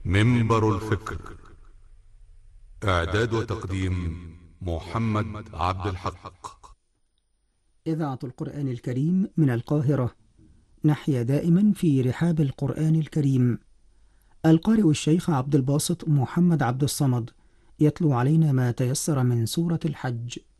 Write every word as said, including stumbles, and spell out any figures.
منبر الفكر. إعداد وتقديم محمد عبد الحق. إذاعة القرآن الكريم من القاهرة. نحيا دائما في رحاب القرآن الكريم. القارئ الشيخ عبد الباسط محمد عبد الصمد يتلو علينا ما تيسر من سورة الحج.